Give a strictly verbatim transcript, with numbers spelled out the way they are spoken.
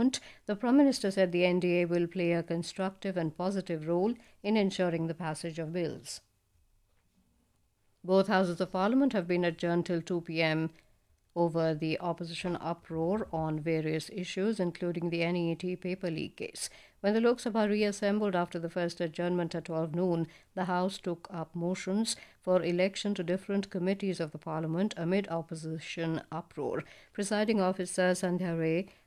Parliament, the Prime Minister said the N D A will play a constructive and positive role in ensuring the passage of bills. Both houses of Parliament have been adjourned till two p m over the opposition uproar on various issues, including the N E T paper leak case. When the Lok Sabha reassembled after the first adjournment at twelve noon, the House took up motions for election to different committees of the Parliament amid opposition uproar. Presiding officer Sandhya Ray